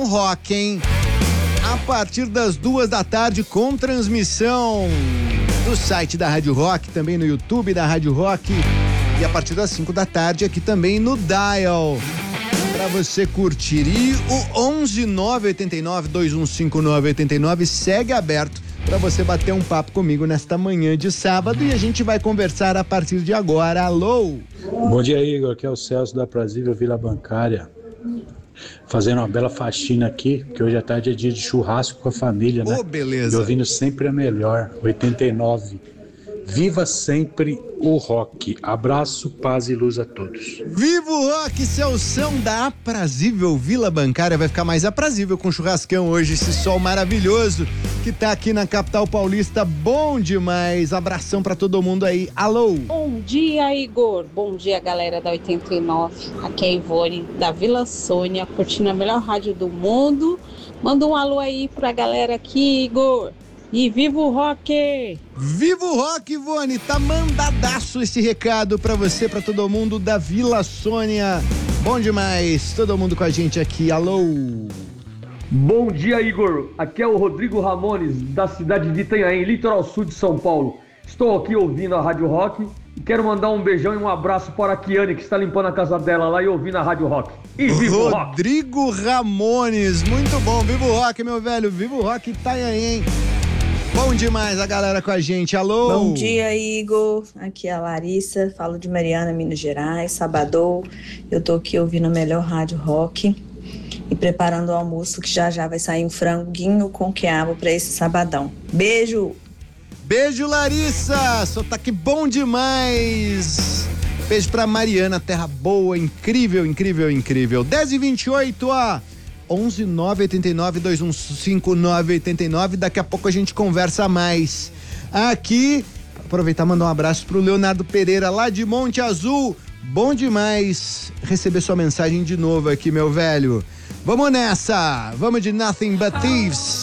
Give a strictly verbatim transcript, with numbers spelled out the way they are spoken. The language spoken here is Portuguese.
Rock, hein? A partir das duas da tarde, com transmissão do site da Rádio Rock, também no YouTube da Rádio Rock, e a partir das cinco da tarde aqui também no Dial, para você curtir. E o onze nove oito nove, dois um cinco nove oito nove segue aberto para você bater um papo comigo nesta manhã de sábado, e a gente vai conversar a partir de agora. Alô? Bom dia, Igor. Aqui é o Celso da Aprazível Vila Bancária, fazendo uma bela faxina aqui, que hoje à tarde é dia de churrasco com a família, né? Ô, beleza. E ouvindo sempre a melhor, oitenta e nove. Viva sempre o rock. Abraço, paz e luz a todos. Viva o rock, Celção da Aprazível Vila Bancária. Vai ficar mais aprazível com churrascão hoje, esse sol maravilhoso que tá aqui na capital paulista. Bom demais. Abração pra todo mundo aí. Alô? Bom dia, Igor. Bom dia, galera da oitenta e nove. Aqui é a Ivone, da Vila Sônia, curtindo a melhor rádio do mundo. Manda um alô aí pra galera aqui, Igor. E viva o rock! Viva o rock, Ivone! Tá mandadaço esse recado pra você, pra todo mundo da Vila Sônia. Bom demais, todo mundo com a gente aqui. Alô! Bom dia, Igor. Aqui é o Rodrigo Ramones, da cidade de Itanhaém, litoral sul de São Paulo. Estou aqui ouvindo a Rádio Rock e quero mandar um beijão e um abraço para a Kiane, que está limpando a casa dela lá e ouvindo a Rádio Rock. E viva o rock! Rodrigo Ramones, muito bom. Viva o rock, meu velho. Viva o rock, Itanhaém. Bom demais a galera com a gente. Alô? Bom dia, Igor. Aqui é a Larissa, falo de Mariana, Minas Gerais, Sabadão. Eu tô aqui ouvindo a melhor Rádio Rock e preparando o almoço, que já já vai sair um franguinho com quiabo pra esse sabadão. Beijo! Beijo, Larissa! Sotaque bom demais! Beijo pra Mariana, terra boa, incrível, incrível, incrível. dez e vinte e oito, ó. onze nove oito nove, dois um cinco nove oito nove. Daqui a pouco a gente conversa mais. Aqui, aproveitar e mandar um abraço pro Leonardo Pereira, lá de Monte Azul. Bom demais receber sua mensagem de novo aqui, meu velho. Vamos nessa! Vamos de Nothing But Thieves.